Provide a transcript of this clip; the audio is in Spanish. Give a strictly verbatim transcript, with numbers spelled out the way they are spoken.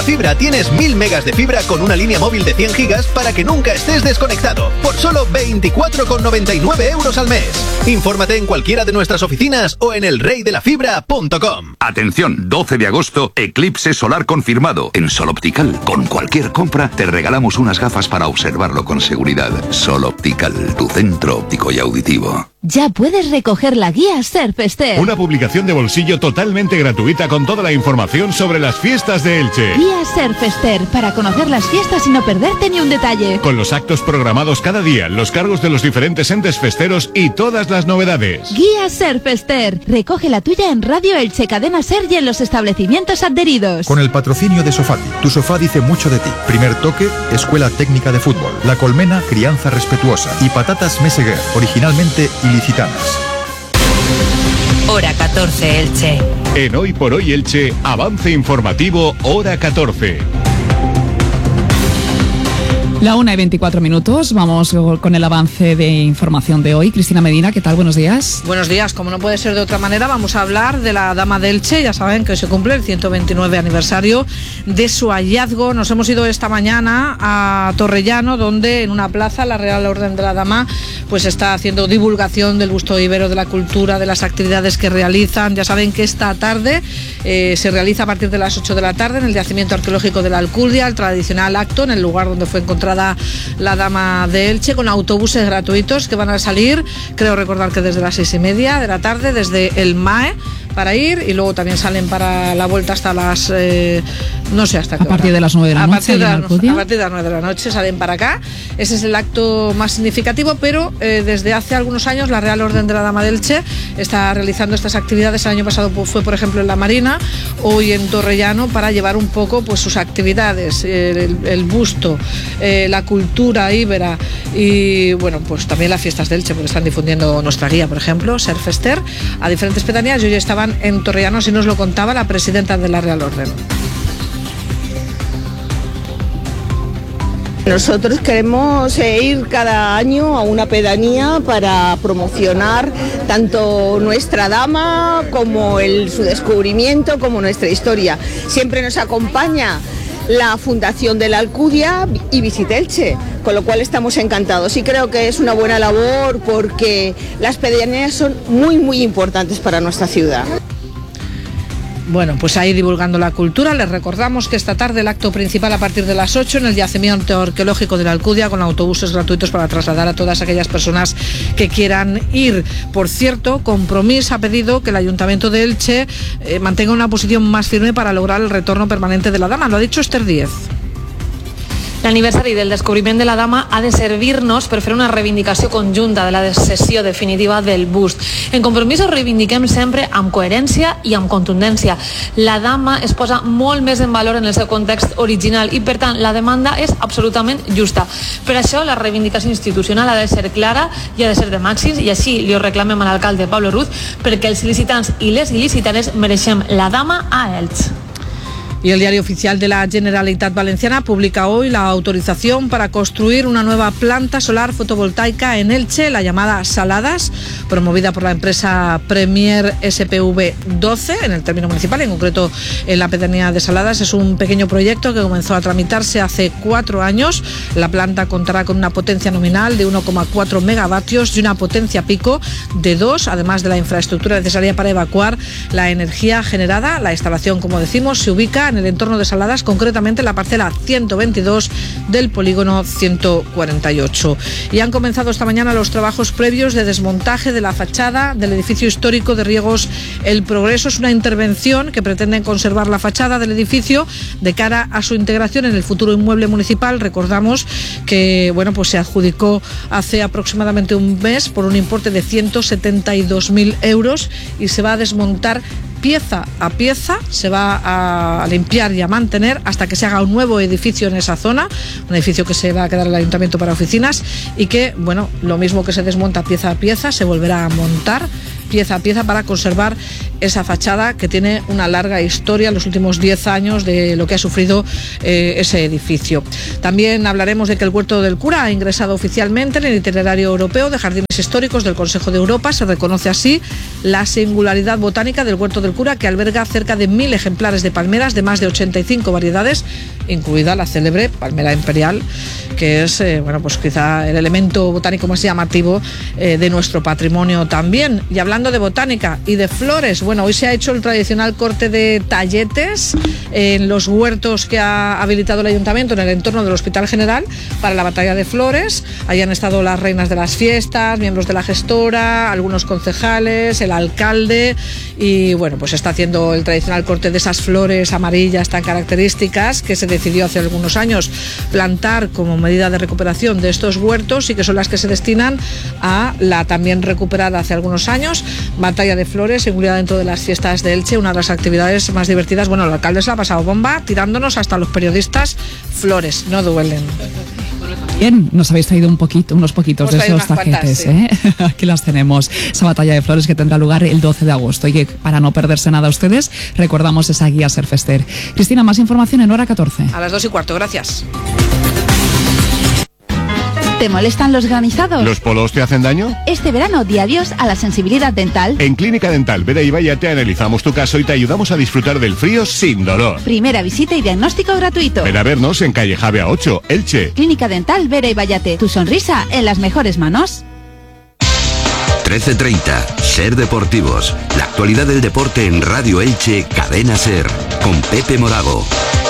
Fibra tienes mil megas de fibra con una línea móvil de cien gigas para que nunca estés desconectado, por solo veinticuatro con noventa y nueve euros al mes. Infórmate en cualquiera de nuestras oficinas o en el rey de la fibra punto com. Atención, doce de agosto, eclipse solar confirmado. En Sol Optical, con cualquier compra, te regalamos unas gafas para observarlo con seguridad. Sol Optical, tu centro óptico y auditivo. Ya puedes recoger la guía Surfester. Una publicación de bolsillo totalmente gratuita con toda la información sobre las fiestas de Elche. Guía Surfester, para conocer las fiestas y no perderte ni un detalle. Con los actos programados cada día, los cargos de los diferentes entes festeros y todas las novedades. Guía Surfester. Recoge la tuya en Radio Elche, Cadena Ser y en los establecimientos adheridos. Con el patrocinio de Sofati. Tu sofá dice mucho de ti. Primer Toque, Escuela Técnica de Fútbol. La Colmena, Crianza Respetuosa. Y Patatas Meseguer, originalmente ilicitanas. Hora catorce, Elche. En Hoy por Hoy Elche, avance informativo, hora catorce. La una y veinticuatro minutos, vamos con el avance de información de hoy. Cristina Medina, ¿qué tal? Buenos días. Buenos días, como no puede ser de otra manera, vamos a hablar de la Dama de Elche. Ya saben que hoy se cumple el ciento veintinueve aniversario de su hallazgo. Nos hemos ido esta mañana a Torrellano, donde en una plaza la Real Orden de la Dama pues está haciendo divulgación del busto ibero, de la cultura, de las actividades que realizan. Ya saben que esta tarde eh, se realiza a partir de las ocho de la tarde en el yacimiento arqueológico de la Alcudia el tradicional acto en el lugar donde fue encontrada la Dama de Elche, con autobuses gratuitos que van a salir, creo recordar que desde las seis y media de la tarde, desde el M A E, para ir, y luego también salen para la vuelta hasta las eh, no sé hasta qué a partir hora. de las nueve de la a noche partir de la, Alcudia. a partir de las nueve de la noche salen para acá. Ese es el acto más significativo, pero eh, desde hace algunos años la Real Orden de la Dama de Elche está realizando estas actividades. El año pasado pues, fue por ejemplo en La Marina, hoy en Torrellano, para llevar un poco pues sus actividades, eh, el, el busto, eh, la cultura íbera y bueno, pues también las fiestas de Elche, porque están difundiendo nuestra guía, por ejemplo, Surfester, a diferentes pedanías. Y hoy estaban en Torrellano, así nos lo contaba la presidenta de la Real Orden. Nosotros queremos ir cada año a una pedanía para promocionar tanto nuestra dama como el, su descubrimiento, como nuestra historia. Siempre nos acompaña la Fundación de la Alcudia y Visita Elche, con lo cual estamos encantados y creo que es una buena labor porque las pedanías son muy muy importantes para nuestra ciudad. Bueno, pues ahí divulgando la cultura. Les recordamos que esta tarde el acto principal a partir de las ocho en el yacimiento arqueológico de la Alcudia, con autobuses gratuitos para trasladar a todas aquellas personas que quieran ir. Por cierto, Compromís ha pedido que el Ayuntamiento de Elche eh, mantenga una posición más firme para lograr el retorno permanente de la Dama. Lo ha dicho Esther Díez. L'aniversari del descobriment de la Dama ha de servir-nos per fer una reivindicació conjunta de la cessió definitiva del bust. En Compromís ho reivindiquem sempre amb coherència i amb contundència. La Dama es posa molt més en valor en el seu context original i, per tant, la demanda és absolutament justa. Per això, la reivindicació institucional ha de ser clara i ha de ser de màxims, i així li ho reclamem a l'alcalde Pablo Ruz, perquè els licitants i les il·licitanes mereixem la Dama a Elx. Y el Diario Oficial de la Generalitat Valenciana publica hoy la autorización para construir una nueva planta solar fotovoltaica en Elche, la llamada Saladas, promovida por la empresa Premier S P V doce en el término municipal, en concreto en la pedanía de Saladas. Es un pequeño proyecto que comenzó a tramitarse hace cuatro años. La planta contará con una potencia nominal de uno coma cuatro megavatios y una potencia pico de dos, además de la infraestructura necesaria para evacuar la energía generada. La instalación, como decimos, se ubica en el entorno de Saladas, concretamente en la parcela ciento veintidós del polígono ciento cuarenta y ocho. Y han comenzado esta mañana los trabajos previos de desmontaje de la fachada del edificio histórico de Riegos El Progreso. Es una intervención que pretende conservar la fachada del edificio de cara a su integración en el futuro inmueble municipal. Recordamos que bueno, pues se adjudicó hace aproximadamente un mes por un importe de ciento setenta y dos mil euros y se va a desmontar pieza a pieza, se va a limpiar y a mantener hasta que se haga un nuevo edificio en esa zona, un edificio que se va a quedar el ayuntamiento para oficinas y que, bueno, lo mismo que se desmonta pieza a pieza, se volverá a montar pieza a pieza para conservar esa fachada que tiene una larga historia, los últimos diez años de lo que ha sufrido eh, ese edificio. También hablaremos de que el Huerto del Cura ha ingresado oficialmente en el itinerario europeo de jardines históricos del Consejo de Europa. Se reconoce así la singularidad botánica del Huerto del Cura, que alberga cerca de mil ejemplares de palmeras de más de ochenta y cinco variedades, incluida la célebre palmera imperial, que es eh, bueno, pues quizá el elemento botánico más llamativo eh, de nuestro patrimonio también. Y hablando de botánica y de flores, bueno, hoy se ha hecho el tradicional corte de talletes en los huertos que ha habilitado el Ayuntamiento en el entorno del Hospital General para la batalla de flores. Ahí han estado las reinas de las fiestas, miembros de la gestora, algunos concejales, el alcalde, y bueno, pues está haciendo el tradicional corte de esas flores amarillas tan características que se decidió hace algunos años plantar como medida de recuperación de estos huertos, y que son las que se destinan a la también recuperada hace algunos años batalla de flores, incluida dentro de las fiestas de Elche, una de las actividades más divertidas. Bueno, el alcalde se la ha pasado bomba tirándonos hasta los periodistas flores, no duelen. Bien, nos habéis traído un poquito, unos poquitos Hemos de esos tajetes, cuantas, sí. ¿eh? Aquí las tenemos. Esa batalla de flores que tendrá lugar el doce de agosto, y que para no perderse nada ustedes, recordamos esa guía Serfester. Cristina, más información en hora catorce. A las dos y cuarto, gracias. ¿Te molestan los granizados? ¿Los polos te hacen daño? Este verano di adiós a la sensibilidad dental. En Clínica Dental Vera y Vaya te analizamos tu caso y te ayudamos a disfrutar del frío sin dolor. Primera visita y diagnóstico gratuito. Ven a vernos en calle Javea ocho, Elche. Clínica Dental Vera y Vallate. Tu sonrisa en las mejores manos. trece treinta, Ser Deportivos. La actualidad del deporte en Radio Elche, Cadena Ser. Con Pepe Morago.